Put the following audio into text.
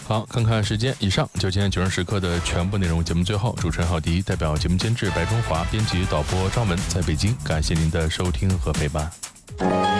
好，看看时间，以上就今天9时时刻的全部内容。节目最后，主持人郝迪代表节目监制白中华、编辑导播张文在北京，感谢您的收听和陪伴。